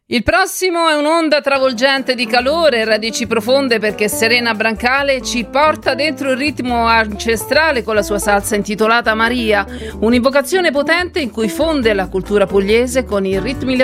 Il prossimo è un'onda travolgente di calore, radici profonde, perché Serena Brancale ci porta dentro il ritmo ancestrale con la sua salsa intitolata Maria, un'invocazione potente in cui fonde la cultura pugliese con i ritmi